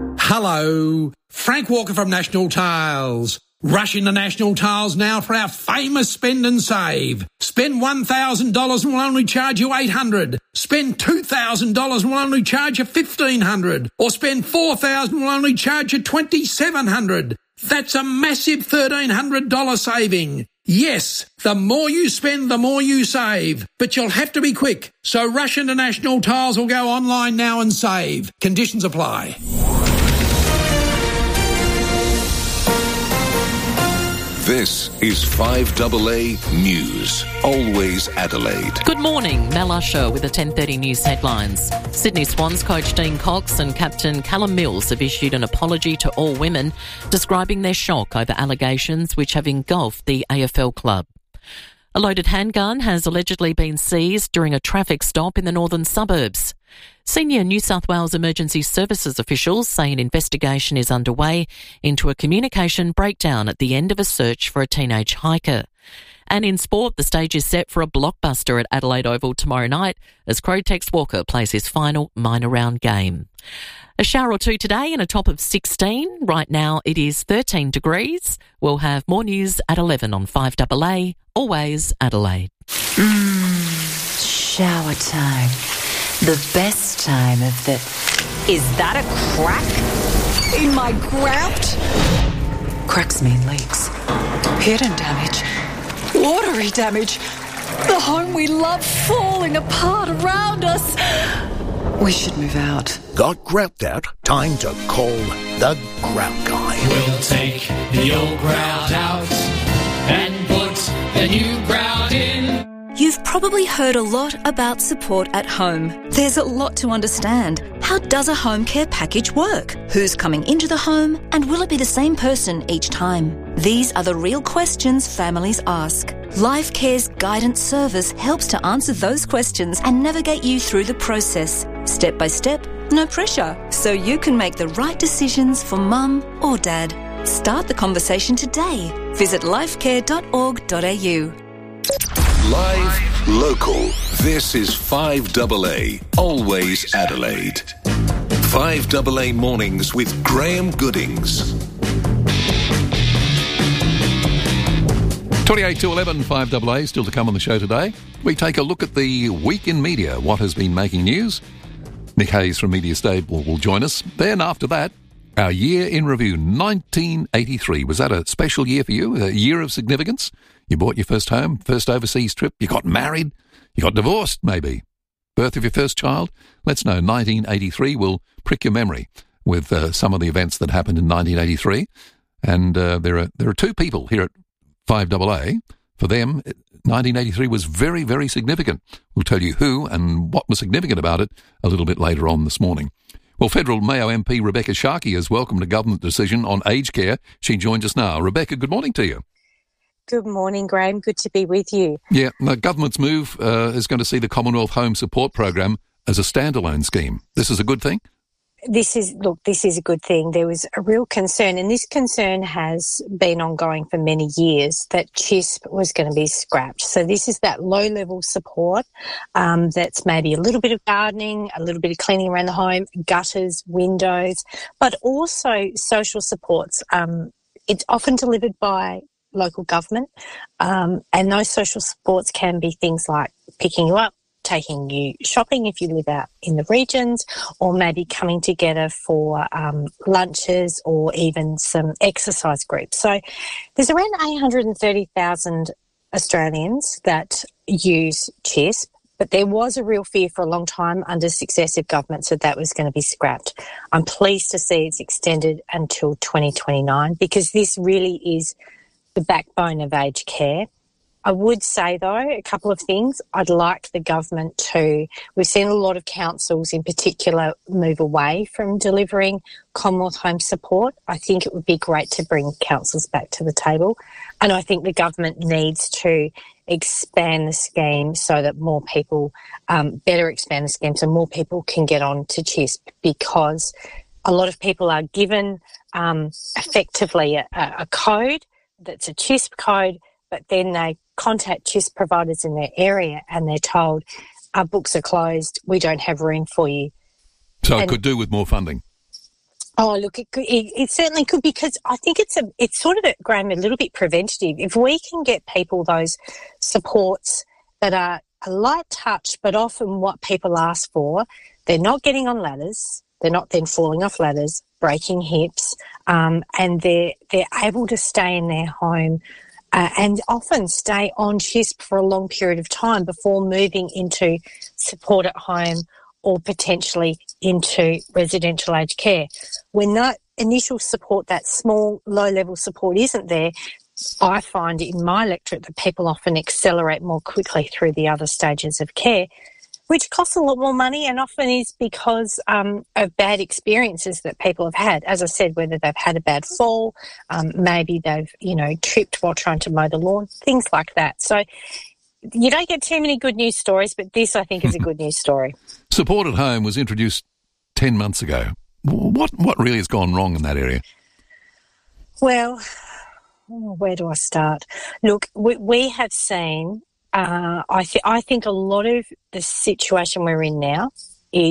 Hello, Frank Walker from National Tiles. Rush into National Tiles now for our famous spend and save. Spend $1,000 and we'll only charge you $800. Spend $2,000 and we'll only charge you $1,500. Or spend $4,000 and we'll only charge you $2,700. That's a massive $1,300 saving. Yes, the more you spend, the more you save. But you'll have to be quick. So rush into National Tiles or go online now and save. Conditions apply. This is 5AA News. Always Adelaide. Good morning. Mel Usher with the 10:30 News headlines. Sydney Swans coach Dean Cox and captain Callum Mills have issued an apology to all women, describing their shock over allegations which have engulfed the AFL club. A loaded handgun has allegedly been seized during a traffic stop in the northern suburbs. Senior New South Wales Emergency Services officials say an investigation is underway into a communication breakdown at the end of a search for a teenage hiker. And in sport, the stage is set for a blockbuster at Adelaide Oval tomorrow night as Crow Tex Walker plays his final minor round game. A shower or two today and a top of 16. Right now it is 13 degrees. We'll have more news at 11 on 5AA, always Adelaide. Shower time. The best time of the... Is that a crack in my grout? Cracks mean leaks. Hidden damage. Watery damage. The home we love falling apart around us. We should move out. Got grout out? Time to call the Grout Guy. We'll take the old grout out and put the new grout in. You've probably heard a lot about support at home. There's a lot to understand. How does a home care package work? Who's coming into the home? And will it be the same person each time? These are the real questions families ask. Life Care's guidance service helps to answer those questions and navigate you through the process. Step by step, no pressure. So you can make the right decisions for mum or dad. Start the conversation today. Visit lifecare.org.au. Live, local. This is 5AA, always Adelaide. 5AA Mornings with Graham Goodings. 28 to 11, 5AA, still to come on the show today. We take a look at the week in media, what has been making news. Nick Hayes from Media Stable will join us. Then after that, our year in review, 1983. Was that a special year for you, a year of significance? You bought your first home, first overseas trip, you got married, you got divorced maybe. Birth of your first child? Let's know. 1983 will prick your memory with some of the events that happened in 1983. And there are two people here at 5AA. For them, 1983 was very, very significant. We'll tell you who and what was significant about it a little bit later on this morning. Well, Federal Mayo MP Rebecca Sharkey has welcomed a government decision on aged care. She joins us now. Rebecca, good morning to you. Good morning, Graham. Good to be with you. Yeah, the government's move is going to see the Commonwealth Home Support Program as a standalone scheme. This is a good thing? This is a good thing. There was a real concern, and this concern has been ongoing for many years, that CHISP was going to be scrapped. So this is that low-level support that's maybe a little bit of gardening, a little bit of cleaning around the home, gutters, windows, but also social supports. It's often delivered by local government, and those social supports can be things like picking you up, taking you shopping if you live out in the regions, or maybe coming together for lunches or even some exercise groups. So there's around 830,000 Australians that use CHISP, but there was a real fear for a long time under successive governments that was going to be scrapped. I'm pleased to see it's extended until 2029 because this really is the backbone of aged care. I would say, though, a couple of things. I'd like the government to... We've seen a lot of councils in particular move away from delivering Commonwealth home support. I think it would be great to bring councils back to the table. And I think the government needs to expand the scheme so that more people... better expand the scheme so more people can get on to CHISP, because a lot of people are given effectively a code that's a CHISP code, but then they contact CHISP providers in their area and they're told, our books are closed, we don't have room for you. So it could do with more funding? Oh, look, it certainly could, because I think it's sort of, Graham, a little bit preventative. If we can get people those supports that are a light touch, but often what people ask for, they're not getting on ladders, they're not then falling off ladders, breaking hips, and they're able to stay in their home and often stay on CHISP for a long period of time before moving into support at home or potentially into residential aged care. When that initial support, that small, low-level support isn't there, I find in my electorate that people often accelerate more quickly through the other stages of care. Which costs a lot more money and often is because of bad experiences that people have had. As I said, whether they've had a bad fall, maybe they've, tripped while trying to mow the lawn, things like that. So you don't get too many good news stories, but this, I think, is a good news story. Support at Home was introduced 10 months ago. What really has gone wrong in that area? Well, where do I start? Look, we have seen... I think a lot of the situation we're in now